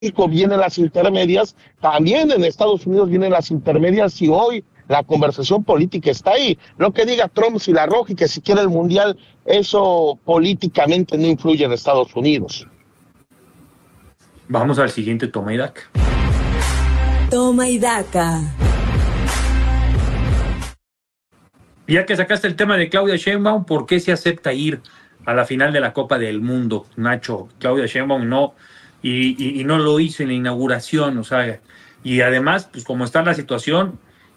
México vienen las intermedias, también en Estados Unidos vienen las intermedias y hoy la conversación política está ahí. No que diga Trump si la roja y que si quiere el mundial, eso políticamente no influye en Estados Unidos. Vamos al siguiente toma y daca. Toma y daca. Ya que sacaste el tema de Claudia Sheinbaum, ¿por qué se acepta ir a la final de la Copa del Mundo, Nacho? Claudia Sheinbaum no, y no lo hizo en la inauguración, o sea, y además, pues como está la situación,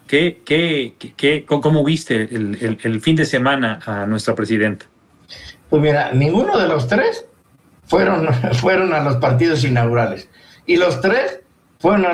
¿cómo viste el fin de semana a nuestra presidenta? Pues mira, ninguno de los tres fueron a los partidos inaugurales, y los tres fueron a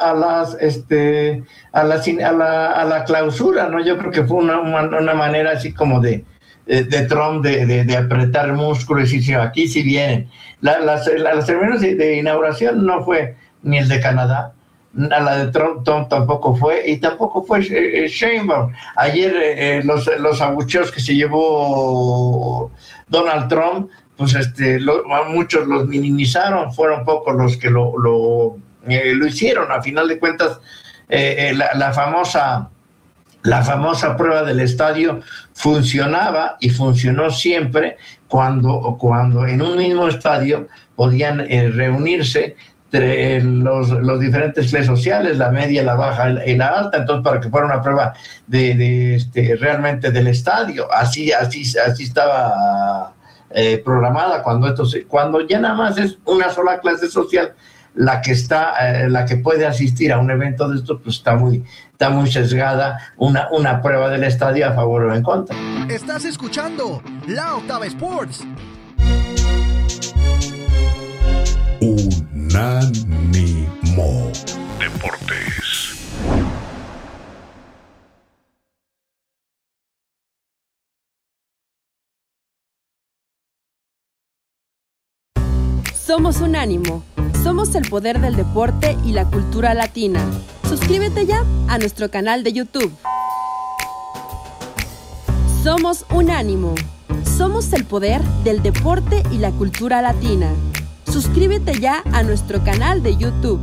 la clausura, ¿no? Yo creo que fue una manera así como de Trump de apretar músculos y decir, aquí sí vienen. Las ceremonias de inauguración no fue ni el de Canadá, a la de Trump tampoco fue, y tampoco fue Sheinbaum. Ayer los abucheos que se llevó Donald Trump, pues muchos los minimizaron, fueron pocos los que lo hicieron. A final de cuentas, la famosa prueba del estadio funcionaba y funcionó siempre cuando en un mismo estadio podían reunirse los diferentes clases sociales, la media, la baja y la alta, entonces para que fuera una prueba realmente del estadio. Así estaba programada. Cuando ya nada más es una sola clase social la que puede asistir a un evento de estos, pues está muy sesgada una prueba del estadio a favor o en contra. Estás escuchando La Octava Sports. Unánimo Deportes. Somos Unánimo. Somos el poder del deporte y la cultura latina. Suscríbete ya a nuestro canal de YouTube. Somos Unánimo. Somos el poder del deporte y la cultura latina. Suscríbete ya a nuestro canal de YouTube.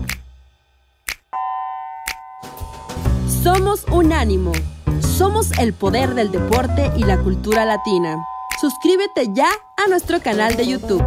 Somos Unánimo. Somos el poder del deporte y la cultura latina. Suscríbete ya a nuestro canal de YouTube.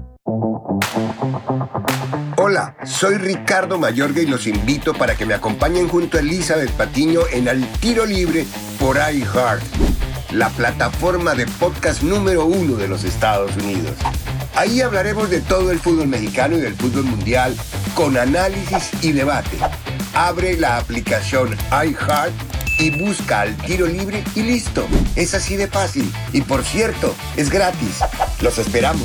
Hola, soy Ricardo Mayorga y los invito para que me acompañen junto a Elizabeth Patiño en Al Tiro Libre por iHeart, la plataforma de podcast número 1 de los Estados Unidos. Ahí hablaremos de todo el fútbol mexicano y del fútbol mundial con análisis y debate. Abre la aplicación iHeart y busca Al Tiro Libre y listo. Es así de fácil. Y por cierto, es gratis. Los esperamos.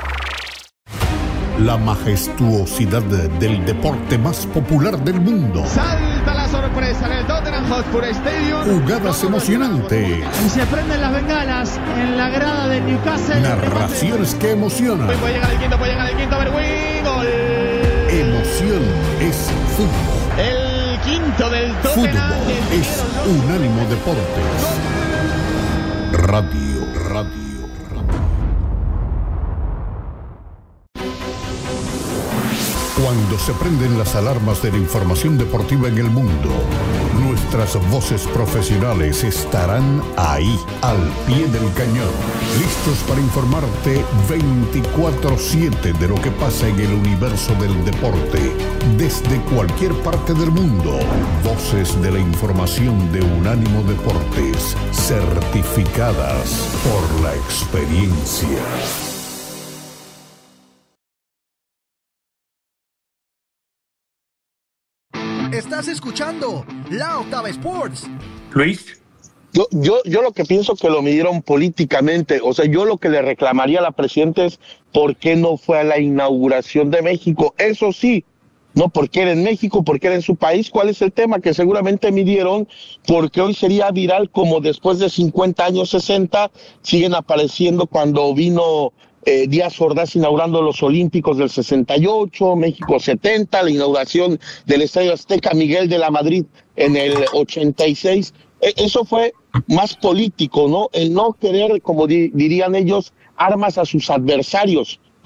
La majestuosidad del deporte más popular del mundo. Salta la sorpresa en el Tottenham Hotspur Stadium. Jugadas emocionantes. Y se prenden las bengalas en la grada del Newcastle. Narraciones que emocionan. Puede llegar el quinto, a ver, gol. Emoción es fútbol. El quinto del Tottenham. Fútbol es Unánimo Deportes. Radio. Cuando se prenden las alarmas de la información deportiva en el mundo, nuestras voces profesionales estarán ahí, al pie del cañón, listos para informarte 24/7 de lo que pasa en el universo del deporte, desde cualquier parte del mundo. Voces de la información de Unánimo Deportes, certificadas por la experiencia. Estás escuchando La Octava Sports. Luis. Yo lo que pienso que lo midieron políticamente. O sea, yo lo que le reclamaría a la presidenta es ¿por qué no fue a la inauguración de México? Eso sí, no porque era en México, porque era en su país. ¿Cuál es el tema? Que seguramente midieron porque hoy sería viral como después de 50 años, 60, siguen apareciendo cuando vino Díaz Ordaz inaugurando los Olímpicos del 68, México 70, la inauguración del Estadio Azteca Miguel de la Madrid en el 86. Eso fue más político, ¿no? El no querer, como dirían ellos, armas a sus adversarios,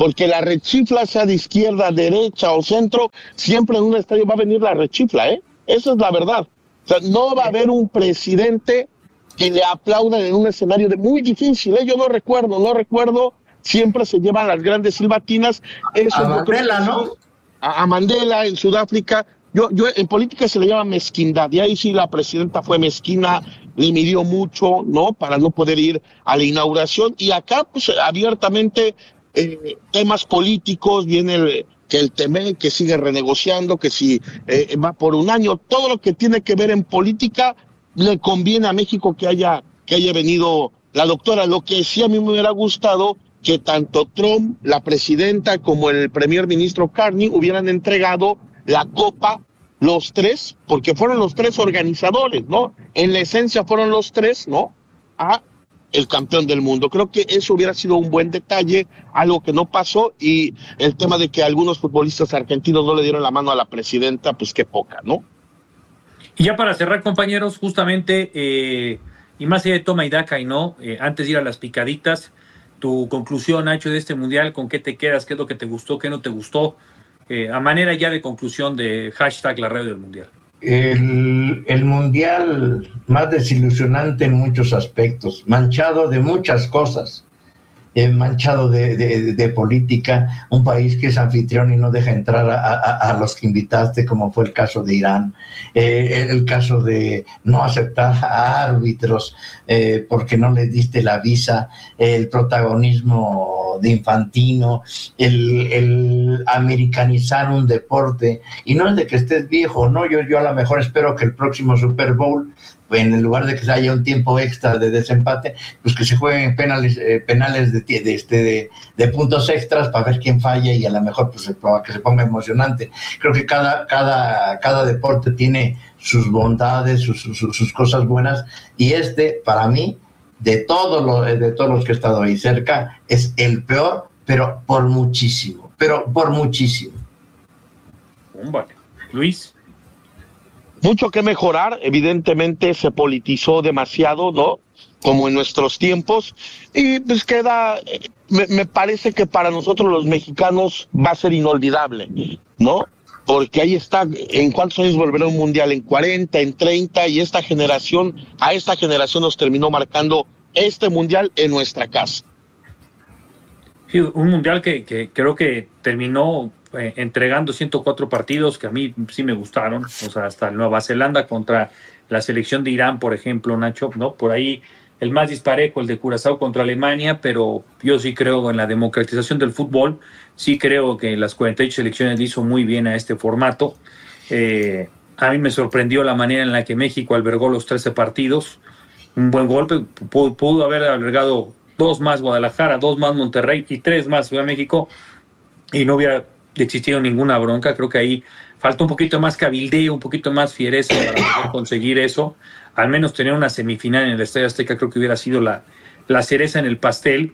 porque la rechifla, sea de izquierda, derecha o centro, siempre en un estadio va a venir la rechifla, ¿eh? Esa es la verdad. O sea, no va a haber un presidente que le aplaudan en un escenario muy difícil, ¿eh? Yo no recuerdo, siempre se llevan las grandes silbatinas. Eso a Mandela, ¿no? A Mandela en Sudáfrica. Yo en política se le llama mezquindad, y ahí sí la presidenta fue mezquina, le midió mucho, ¿no? Para no poder ir a la inauguración, y acá pues abiertamente temas políticos, viene que el TME, que sigue renegociando, que si va por un año, todo lo que tiene que ver en política, le conviene a México que haya venido la doctora. Lo que sí a mí me hubiera gustado que tanto Trump, la presidenta, como el primer ministro Carney hubieran entregado la copa, los tres, porque fueron los tres organizadores, ¿no? En la esencia fueron los tres, ¿no? A el campeón del mundo. Creo que eso hubiera sido un buen detalle, algo que no pasó, y el tema de que algunos futbolistas argentinos no le dieron la mano a la presidenta, pues qué poca, ¿no? Y ya para cerrar, compañeros, justamente, y más allá de toma y daca y no, antes de ir a las picaditas, tu conclusión, Nacho, de este mundial, ¿con qué te quedas? ¿Qué es lo que te gustó? ¿Qué no te gustó? A manera ya de conclusión de hashtag la radio del mundial. El mundial más desilusionante en muchos aspectos, manchado de muchas cosas, manchado de política, un país que es anfitrión y no deja entrar a los que invitaste, como fue el caso de Irán, el caso de no aceptar a árbitros porque no les diste la visa, el protagonismo de Infantino, el americanizar un deporte, y no es de que estés viejo, no, yo a lo mejor espero que el próximo Super Bowl, en lugar de que haya un tiempo extra de desempate, pues que se jueguen penales de puntos extras para ver quién falla, y a lo mejor pues que se ponga emocionante. Creo que cada deporte tiene sus bondades, sus cosas buenas, y para mí, de todos los que he estado ahí cerca, es el peor, pero por muchísimo. Vale. Luis. Mucho que mejorar, evidentemente se politizó demasiado, ¿no? Como en nuestros tiempos, y pues me parece que para nosotros los mexicanos va a ser inolvidable, ¿no? Porque ahí está, ¿en cuántos años volverá un mundial? En 40, en 30, y a esta generación nos terminó marcando este mundial en nuestra casa. Sí, un mundial que creo que terminó entregando 104 partidos que a mí sí me gustaron, o sea, hasta Nueva Zelanda contra la selección de Irán, por ejemplo, Nacho, ¿no? Por ahí el más disparejo, el de Curazao contra Alemania, pero yo sí creo en la democratización del fútbol, sí creo que las 48 selecciones le hizo muy bien a este formato. A mí me sorprendió la manera en la que México albergó los 13 partidos, un buen golpe, pudo haber albergado 2 más Guadalajara, 2 más Monterrey y 3 más Ciudad de México, y no hubiera existido ninguna bronca. Creo que ahí falta un poquito más cabildeo, un poquito más fiereza para poder conseguir eso. Al menos tener una semifinal en el Estadio Azteca creo que hubiera sido la cereza en el pastel.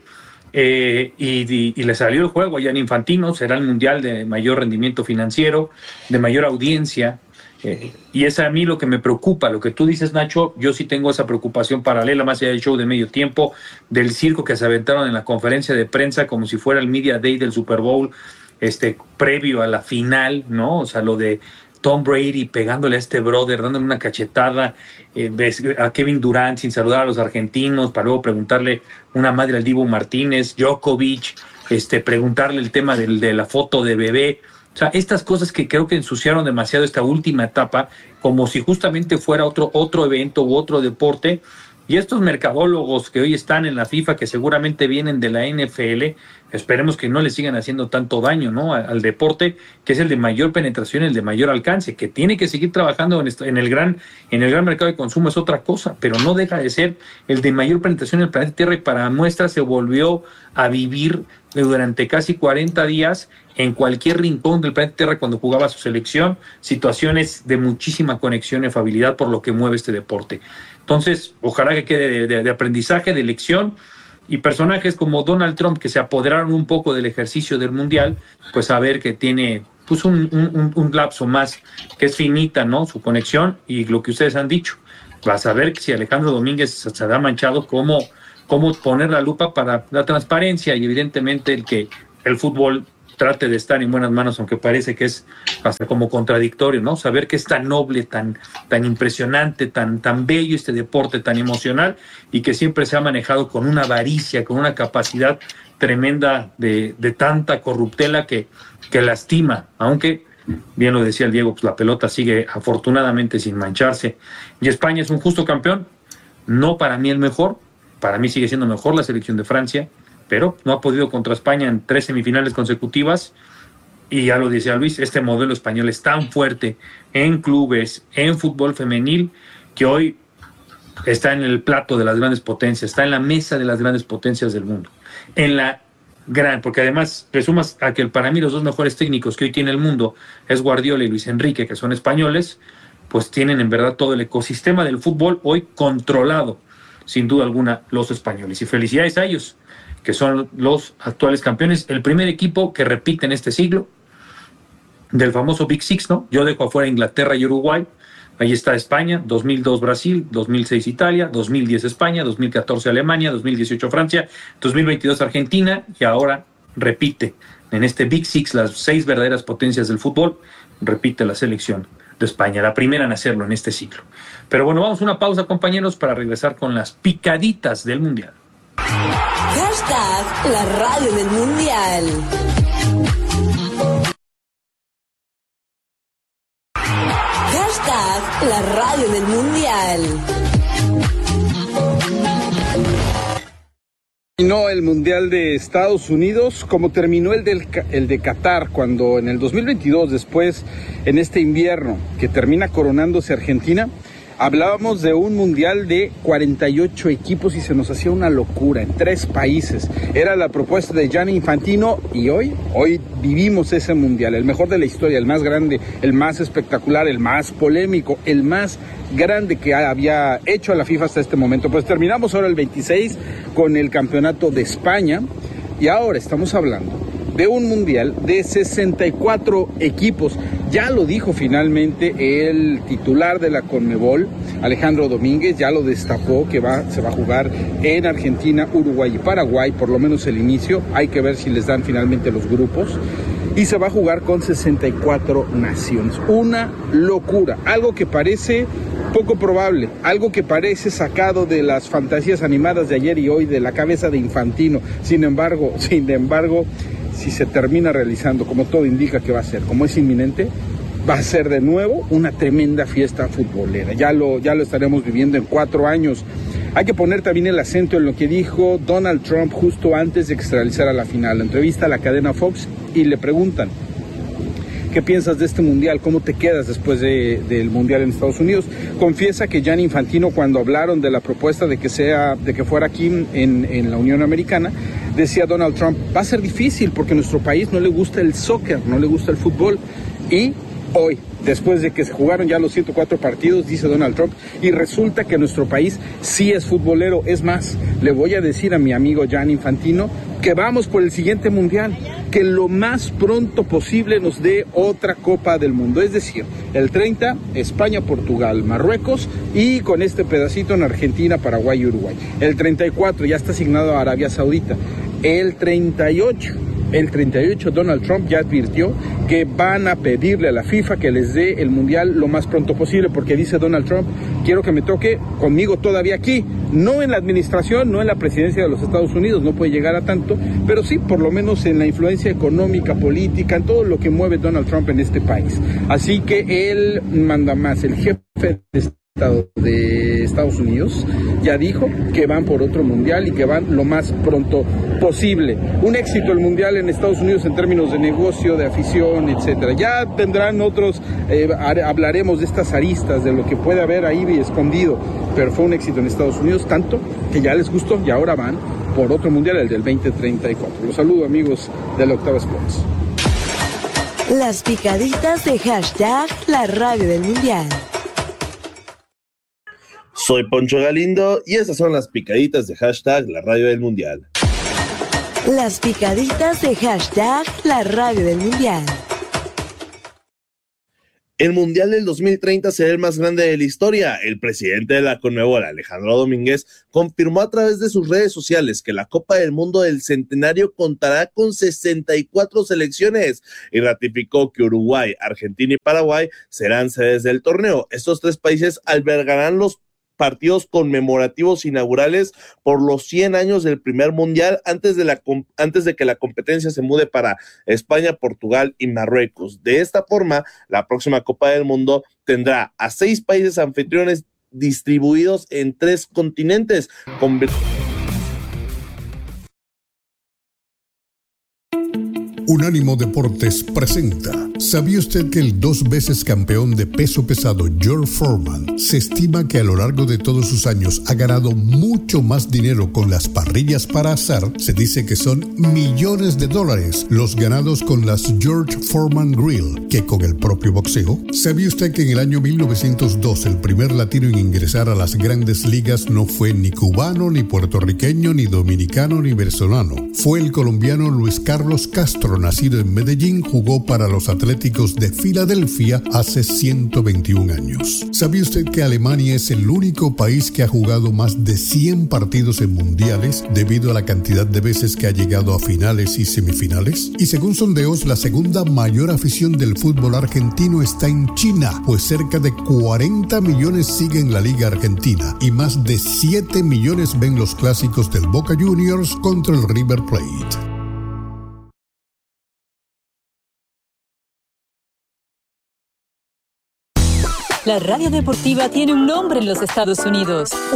Y le salió el juego ya en Infantino. Será el mundial de mayor rendimiento financiero, de mayor audiencia. Y es a mí lo que me preocupa, lo que tú dices, Nacho. Yo sí tengo esa preocupación paralela, más allá del show de medio tiempo, del circo que se aventaron en la conferencia de prensa como si fuera el Media Day del Super Bowl, previo a la final, ¿no? O sea, lo de Tom Brady pegándole a este brother, dándole una cachetada a Kevin Durant sin saludar a los argentinos, para luego preguntarle una madre al Dibu Martínez, Djokovic, preguntarle el tema de la foto de bebé. O sea, estas cosas que creo que ensuciaron demasiado esta última etapa, como si justamente fuera otro evento u otro deporte. Y estos mercadólogos que hoy están en la FIFA, que seguramente vienen de la NFL, esperemos que no le sigan haciendo tanto daño, ¿no? Al deporte, que es el de mayor penetración, el de mayor alcance, que tiene que seguir trabajando en el gran mercado de consumo, es otra cosa, pero no deja de ser el de mayor penetración en el planeta Tierra, y para muestra se volvió a vivir durante casi 40 días en cualquier rincón del planeta Tierra cuando jugaba su selección, situaciones de muchísima conexión y afabilidad por lo que mueve este deporte. Entonces, ojalá que quede de aprendizaje, de lección, y personajes como Donald Trump, que se apoderaron un poco del ejercicio del Mundial, pues a ver que tiene pues un lapso más, que es finita, ¿no? Su conexión, y lo que ustedes han dicho, vas a ver si Alejandro Domínguez se ha manchado, cómo poner la lupa para la transparencia, y evidentemente el que el fútbol trate de estar en buenas manos, aunque parece que es hasta como contradictorio, ¿no? Saber que es tan noble, tan impresionante, tan bello este deporte, tan emocional, y que siempre se ha manejado con una avaricia, con una capacidad tremenda de tanta corruptela que lastima, aunque, bien lo decía el Diego, pues la pelota sigue afortunadamente sin mancharse. Y España es un justo campeón, no para mí el mejor, para mí sigue siendo mejor la selección de Francia, pero no ha podido contra España en 3 semifinales consecutivas, y ya lo decía Luis, este modelo español es tan fuerte en clubes, en fútbol femenil, que hoy está en el plato de las grandes potencias, está en la mesa de las grandes potencias del mundo, porque además presumas a que para mí los 2 mejores técnicos que hoy tiene el mundo es Guardiola y Luis Enrique, que son españoles, pues tienen en verdad todo el ecosistema del fútbol hoy controlado, sin duda alguna, los españoles, y felicidades a ellos, que son los actuales campeones, el primer equipo que repite en este siglo, del famoso Big Six, ¿no? Yo dejo afuera Inglaterra y Uruguay, ahí está España, 2002 Brasil, 2006 Italia, 2010 España, 2014 Alemania, 2018 Francia, 2022 Argentina, y ahora repite en este Big Six, las 6 verdaderas potencias del fútbol, repite la selección de España, la primera en hacerlo en este siglo. Pero bueno, vamos a una pausa, compañeros, para regresar con las picaditas del Mundial. Hashtag la radio del Mundial. Hashtag la radio del Mundial. Terminó el Mundial de Estados Unidos como terminó el de Qatar, cuando en el 2022, después en este invierno que termina coronándose Argentina, hablábamos de un Mundial de 48 equipos y se nos hacía una locura en 3 países. Era la propuesta de Gianni Infantino, y hoy vivimos ese Mundial, el mejor de la historia, el más grande, el más espectacular, el más polémico, el más grande que había hecho a la FIFA hasta este momento. Pues terminamos ahora el 26 con el campeonato de España, y ahora estamos hablando de un Mundial de 64 equipos. Ya lo dijo finalmente el titular de la Conmebol, Alejandro Domínguez, ya lo destapó, que se va a jugar en Argentina, Uruguay y Paraguay, por lo menos el inicio. Hay que ver si les dan finalmente los grupos. Y se va a jugar con 64 naciones. Una locura, algo que parece poco probable, algo que parece sacado de las fantasías animadas de ayer y hoy de la cabeza de Infantino. Sin embargo, si se termina realizando, como todo indica que va a ser, como es inminente, va a ser de nuevo una tremenda fiesta futbolera. Ya lo estaremos viviendo en 4 años. Hay que poner también el acento en lo que dijo Donald Trump justo antes de que se realizara la final. La entrevista a la cadena Fox, y le preguntan: ¿qué piensas de este Mundial? ¿Cómo te quedas después del Mundial en Estados Unidos? Confiesa que Gianni Infantino, cuando hablaron de la propuesta de que fuera aquí en la Unión Americana, decía Donald Trump: va a ser difícil porque a nuestro país no le gusta el soccer, no le gusta el fútbol. Y hoy, después de que se jugaron ya los 104 partidos, dice Donald Trump, y resulta que nuestro país sí es futbolero. Es más, le voy a decir a mi amigo Gianni Infantino que vamos por el siguiente Mundial, que lo más pronto posible nos dé otra Copa del Mundo. Es decir, el 30, España, Portugal, Marruecos, y con este pedacito en Argentina, Paraguay y Uruguay. El 34 ya está asignado a Arabia Saudita. El 38, Donald Trump ya advirtió que van a pedirle a la FIFA que les dé el Mundial lo más pronto posible, porque dice Donald Trump: quiero que me toque conmigo todavía aquí, no en la administración, no en la presidencia de los Estados Unidos, no puede llegar a tanto, pero sí por lo menos en la influencia económica, política, en todo lo que mueve Donald Trump en este país. Así que él manda más. El jefe de Estados Unidos ya dijo que van por otro Mundial y que van lo más pronto posible. Un éxito el Mundial en Estados Unidos en términos de negocio, de afición, etcétera. Ya tendrán otros, hablaremos de estas aristas, de lo que puede haber ahí escondido, pero fue un éxito en Estados Unidos, tanto que ya les gustó y ahora van por otro Mundial, el del 2034. Los saludo, amigos de la Octava Sports. Las picaditas de hashtag la radio del Mundial. Soy Poncho Galindo y estas son las picaditas de hashtag la radio del Mundial. Las picaditas de hashtag la radio del Mundial. El Mundial del 2030 será el más grande de la historia. El presidente de la Conmebol, Alejandro Domínguez, confirmó a través de sus redes sociales que la Copa del Mundo del Centenario contará con 64 selecciones y ratificó que Uruguay, Argentina y Paraguay serán sedes del torneo. Estos 3 países albergarán los partidos conmemorativos inaugurales por los 100 años del primer mundial antes de que la competencia se mude para España, Portugal y Marruecos. De esta forma, la próxima Copa del Mundo tendrá a 6 países anfitriones distribuidos en 3 continentes. Unánimo Deportes presenta. ¿Sabía usted que el 2 veces campeón de peso pesado George Foreman se estima que a lo largo de todos sus años ha ganado mucho más dinero con las parrillas para asar? Se dice que son millones de dólares los ganados con las George Foreman Grill que con el propio boxeo. ¿Sabía usted que en el año 1902 el primer latino en ingresar a las grandes ligas no fue ni cubano, ni puertorriqueño, ni dominicano, ni venezolano? Fue el colombiano Luis Carlos Castro, nacido en Medellín, jugó para los Atléticos de Filadelfia hace 121 años. ¿Sabía usted que Alemania es el único país que ha jugado más de 100 partidos en mundiales debido a la cantidad de veces que ha llegado a finales y semifinales? Y según sondeos, la segunda mayor afición del fútbol argentino está en China, pues cerca de 40 millones siguen la Liga Argentina y más de 7 millones ven los clásicos del Boca Juniors contra el River Plate. La radio deportiva tiene un nombre en los Estados Unidos.